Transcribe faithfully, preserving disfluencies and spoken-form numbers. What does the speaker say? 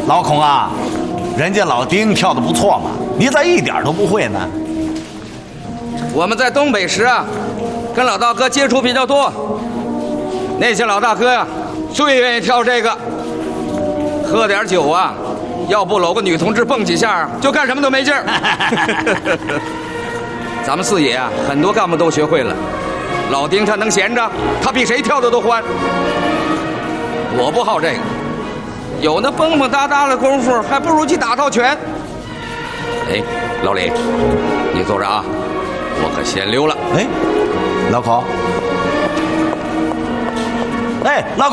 老孔啊，人家老丁跳的不错嘛，你咋一点都不会呢？ 我们在东北时啊，跟老大哥接触比较多，那些老大哥呀、啊，最愿意跳这个。喝点酒啊，要不搂个女同志蹦几下，就干什么都没劲儿。咱们四野啊，很多干部都学会了。老丁他能闲着，他比谁跳的都欢。我不好这个，有那蹦蹦哒哒的功夫，还不如去打套拳。哎，老李，你坐着啊，我可先溜了。 哎，老孔，哎，老孔。